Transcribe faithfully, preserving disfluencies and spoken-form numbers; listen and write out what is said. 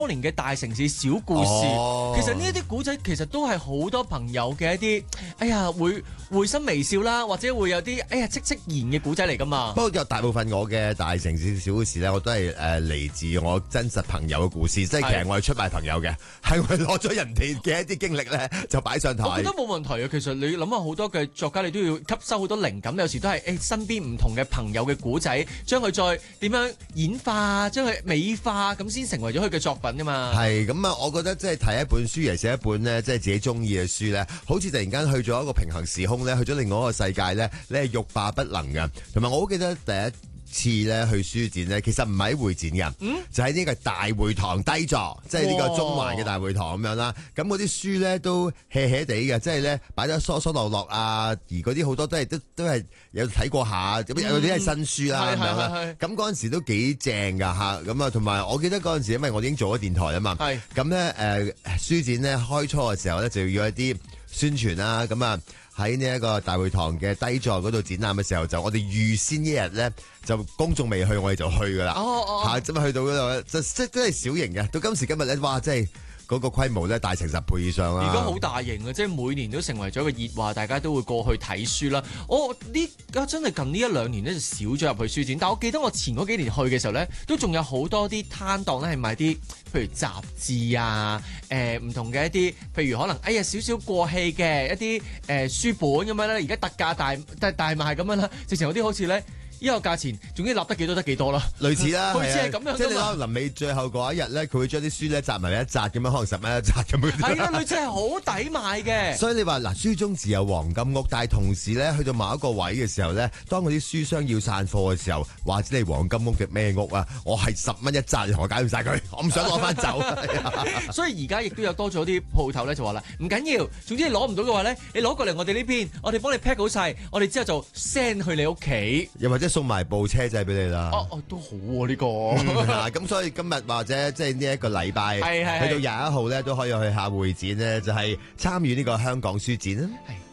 多年嘅大城市小故事， 哦、 其實呢一啲古仔其實都係好多朋友嘅一啲，哎呀會會心微笑啦，或者會有啲哎呀戚戚然嘅古仔嚟噶嘛。 不過有大部分我嘅大城市小故事咧，我都係誒嚟自我真實朋友嘅故事，即係其實我係出賣朋友嘅，係我攞咗人哋嘅一啲經歷咧就擺上台。 我覺得冇問題啊，其實你諗下好多嘅作家，你都要吸收好多靈感，有時都係誒、哎、身邊唔同嘅朋友嘅古仔，將佢再點樣演化，將佢美化，咁先成為咗佢嘅作品噶嘛。 係咁啊，我覺得即係睇一本書，尤其是一本咧，即係自己中意嘅書咧，好似突然間去咗一個平衡時空咧，去咗另外一個世界咧，你係欲罷不能噶。同埋我好記得第一次咧去書展咧，其實唔係喺會展嘅，嗯、就喺呢個大會堂低座，即係呢個中環嘅大會堂咁樣啦。咁嗰啲書咧都 hea hea 地嘅，即係咧擺咗疏疏落落啊，而嗰啲好多都係都都係有睇過下，有啲係新書啦咁樣啦。咁嗰陣時都幾正噶嚇，咁啊同埋我記得嗰陣時，因為我已經做咗電台啊嘛，咁咧誒書展咧開初嘅時候咧就要一啲宣傳啦，咁啊。喺呢一個大會堂嘅低座嗰度展覽嘅時候，就我哋預先一日咧，就公眾未去，我哋就去噶啦。哦哦，嚇，咁啊去到嗰度，就即係都係小型嘅。到今時今日咧，哇！即係嗰個規模咧，大成十倍以上啊！ 而家好大型啊，即係每年都成為咗一個熱話，大家都會過去睇書啦。我呢家真係近呢一兩年咧就少咗入去書展，但我記得我前嗰幾年去嘅時候咧，都仲有好多啲攤檔咧係賣啲，譬如雜誌啊，誒、呃、唔同嘅一啲，譬如可能哎呀少少過氣嘅一啲誒、呃、書本咁樣咧，而家特價大大大賣咁樣啦，直情有啲好似咧。呢個價錢，總之立得幾多得幾多啦， 類似啦， 類似係咁樣。 即係你可能臨尾最後嗰一日咧，佢會將啲書咧集埋一紮咁樣，可能十蚊一紮咁樣。 係啊，類似係好抵買嘅。 所以你話嗱，書中自有黃金屋，但係同時咧，去到某一個位嘅時候咧，當嗰啲書商要散貨嘅時候，或者你黃金屋嘅咩屋啊？我係十蚊一紮，你同我搞掂晒佢，我唔想攞翻走。 所以而家亦都有多咗啲鋪頭咧，就話啦，唔緊要，總之你攞唔到嘅話咧，你攞過嚟我哋呢邊，我哋幫你 pack 好晒，我哋之後就 send 去你屋企， 又或者送埋部車仔俾你啦。 哦哦，都好喎呢個。 嗱，咁所以今日或者即係呢一個禮拜，去到廿一號咧，都可以去下會展咧，就係參與呢個香港書展啦。